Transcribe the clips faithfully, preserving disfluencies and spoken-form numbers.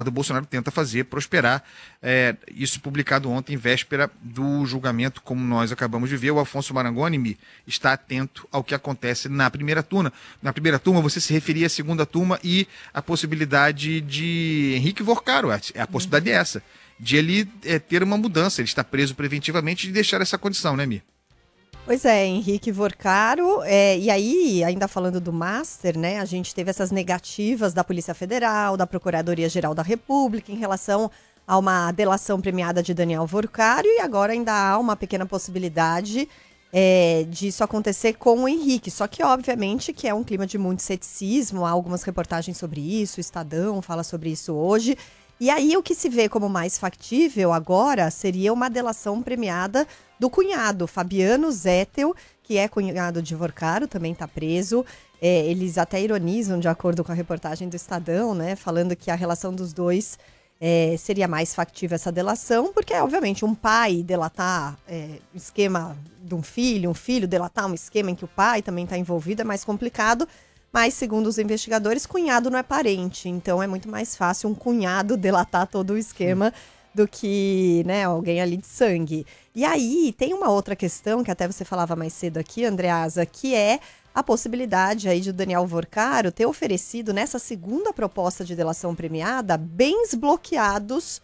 Eduardo Bolsonaro tenta fazer prosperar. É, isso publicado ontem, véspera do julgamento, como nós acabamos de ver. O Afonso Marangoni está atento ao que acontece na primeira turma. Na primeira turma, você se referia à segunda turma e a possibilidade de Henrique Vorcaro, a possibilidade é essa, de ele é, ter uma mudança. Ele está preso preventivamente de deixar essa condição, né, Mi? Pois é, Henrique Vorcaro, é, e aí, ainda falando do Master, né, a gente teve essas negativas da Polícia Federal, da Procuradoria-Geral da República, em relação a uma delação premiada de Daniel Vorcaro, e agora ainda há uma pequena possibilidade é, disso acontecer com o Henrique, só que obviamente que é um clima de muito ceticismo, há algumas reportagens sobre isso, o Estadão fala sobre isso hoje, e aí o que se vê como mais factível agora seria uma delação premiada do cunhado, Fabiano Zettel, que é cunhado de Vorcaro, também está preso. É, eles até ironizam, de acordo com a reportagem do Estadão, né, falando que a relação dos dois é, seria mais factível essa delação, porque, obviamente, um pai delatar é, um esquema de um filho, um filho delatar um esquema em que o pai também está envolvido é mais complicado, mas, segundo os investigadores, cunhado não é parente, então é muito mais fácil um cunhado delatar todo o esquema do que, né, alguém ali de sangue. E aí, tem uma outra questão, que até você falava mais cedo aqui, Andreasa, que é a possibilidade aí de o Daniel Vorcaro ter oferecido, nessa segunda proposta de delação premiada, bens bloqueados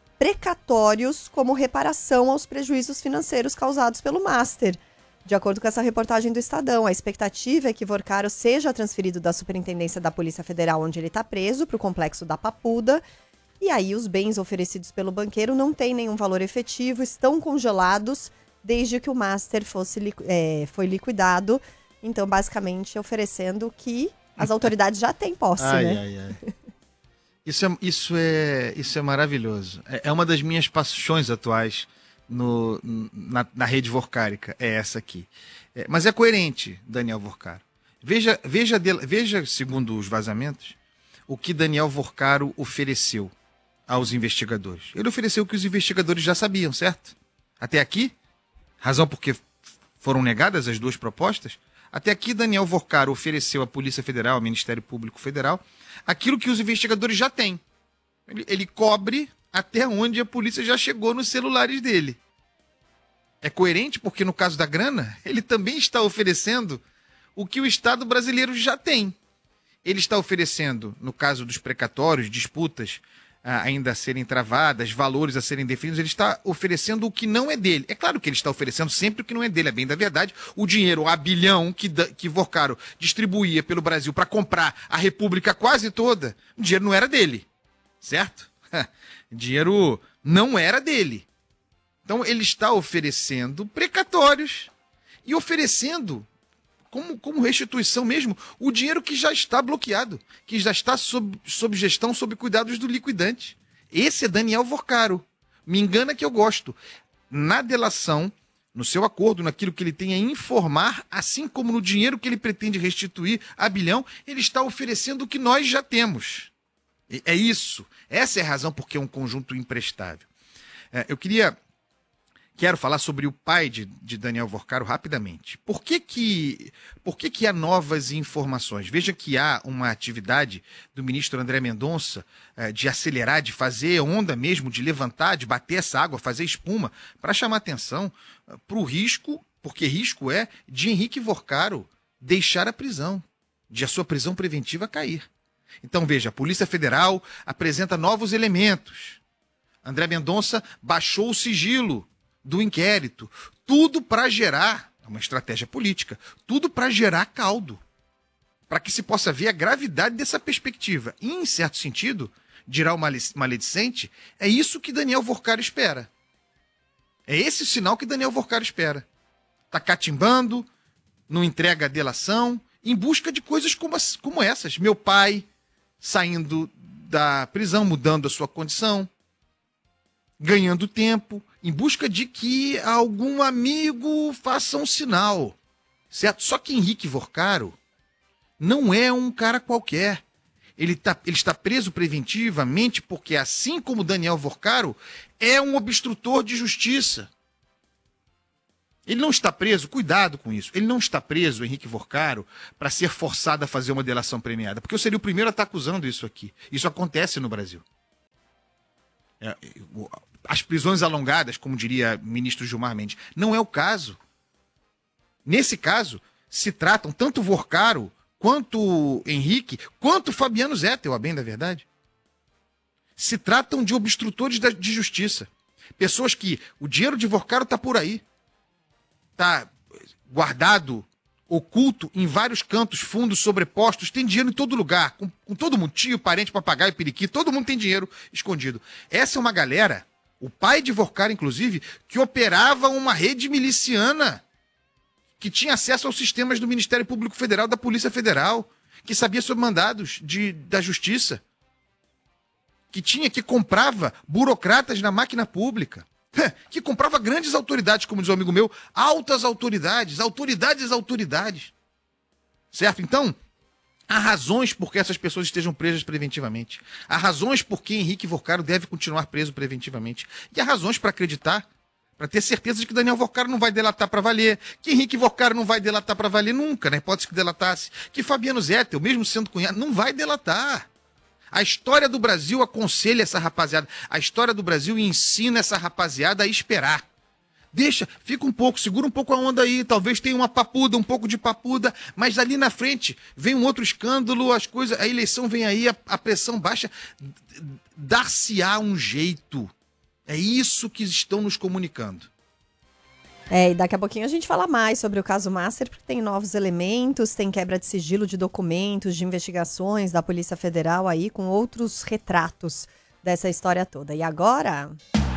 precatórios como reparação aos prejuízos financeiros causados pelo Master. De acordo com essa reportagem do Estadão, a expectativa é que Vorcaro seja transferido da Superintendência da Polícia Federal, onde ele está preso, para o complexo da Papuda. E aí os bens oferecidos pelo banqueiro não têm nenhum valor efetivo, estão congelados desde que o Master fosse, é, foi liquidado. Então, basicamente, oferecendo que as autoridades já têm posse, ai, né? Ai, ai. Isso é, isso é, isso é maravilhoso. É, é uma das minhas paixões atuais no, na, na rede vorcárica, é essa aqui. É, mas é coerente, Daniel Vorcaro. Veja, veja, veja, segundo os vazamentos, o que Daniel Vorcaro ofereceu aos investigadores. Ele ofereceu o que os investigadores já sabiam, certo? Até aqui, razão porque foram negadas as duas propostas, até aqui Daniel Vorcaro ofereceu à Polícia Federal, ao Ministério Público Federal, aquilo que os investigadores já têm. Ele, ele cobre até onde a polícia já chegou nos celulares dele. É coerente porque, no caso da grana, ele também está oferecendo o que o Estado brasileiro já tem. Ele está oferecendo, no caso dos precatórios, disputas ah, ainda a serem travadas, valores a serem definidos, ele está oferecendo o que não é dele. É claro que ele está oferecendo sempre o que não é dele, é bem da verdade. O dinheiro, a bilhão que, que Vorcaro distribuía pelo Brasil para comprar a República quase toda, o dinheiro não era dele, certo? O dinheiro não era dele. Então ele está oferecendo precatórios e oferecendo Como, como restituição mesmo, o dinheiro que já está bloqueado, que já está sob, sob gestão, sob cuidados do liquidante. Esse é Daniel Vorcaro. Me engana que eu gosto. Na delação, no seu acordo, naquilo que ele tem a informar, assim como no dinheiro que ele pretende restituir a bilhão, ele está oferecendo o que nós já temos. É isso. Essa é a razão porque é um conjunto imprestável. É, eu queria... Quero falar sobre o pai de, de Daniel Vorcaro rapidamente. Por que que, por que que há novas informações? Veja que há uma atividade do ministro André Mendonça eh, de acelerar, de fazer onda mesmo, de levantar, de bater essa água, fazer espuma, para chamar atenção eh, para o risco, porque risco é de Henrique Vorcaro deixar a prisão, de a sua prisão preventiva cair. Então veja, a Polícia Federal apresenta novos elementos. André Mendonça baixou o sigilo do inquérito, tudo para gerar, é uma estratégia política, tudo para gerar caldo, para que se possa ver a gravidade dessa perspectiva. E, em certo sentido, dirá o maledicente, é isso que Daniel Vorcaro espera. É esse o sinal que Daniel Vorcaro espera. Está catimbando, não entrega a delação, em busca de coisas como, as, como essas. Meu pai saindo da prisão, mudando a sua condição, ganhando tempo, em busca de que algum amigo faça um sinal, certo? Só que Henrique Vorcaro não é um cara qualquer. Ele, tá, ele está preso preventivamente porque, assim como Daniel Vorcaro, é um obstrutor de justiça. Ele não está preso, cuidado com isso, ele não está preso, Henrique Vorcaro, para ser forçado a fazer uma delação premiada, porque eu seria o primeiro a estar acusando isso aqui. Isso acontece no Brasil. é, as prisões alongadas, como diria o ministro Gilmar Mendes. Não é o caso. Nesse caso, se tratam tanto Vorcaro, quanto Henrique, quanto Fabiano Zettel, a bem da verdade. Se tratam de obstrutores da, de justiça. Pessoas que o dinheiro de Vorcaro está por aí. Está guardado, oculto em vários cantos, fundos sobrepostos, tem dinheiro em todo lugar, com, com todo mundo, tio, parente, papagaio, periquito, todo mundo tem dinheiro escondido. Essa é uma galera, o pai de Vorcaro, inclusive, que operava uma rede miliciana, que tinha acesso aos sistemas do Ministério Público Federal, da Polícia Federal, que sabia sobre mandados de, da Justiça, que tinha, que comprava burocratas na máquina pública, que comprava grandes autoridades, como diz o amigo meu, altas autoridades, autoridades, autoridades. Certo? Então, há razões por que essas pessoas estejam presas preventivamente. Há razões por que Henrique Vorcaro deve continuar preso preventivamente. E há razões para acreditar, para ter certeza de que Daniel Vorcaro não vai delatar para valer, que Henrique Vorcaro não vai delatar para valer nunca, né? Pode ser que delatasse, que Fabiano Zettel, mesmo sendo cunhado, não vai delatar. A história do Brasil aconselha essa rapaziada. A história do Brasil ensina essa rapaziada a esperar. Deixa, fica um pouco, segura um pouco a onda aí. Talvez tenha uma papuda, um pouco de papuda. Mas ali na frente vem um outro escândalo, as coisas, a eleição vem aí, a, a pressão baixa. Dar-se-á um jeito. É isso que estão nos comunicando. É, e daqui a pouquinho a gente fala mais sobre o caso Master, porque tem novos elementos, tem quebra de sigilo de documentos, de investigações da Polícia Federal aí, com outros retratos dessa história toda. E agora...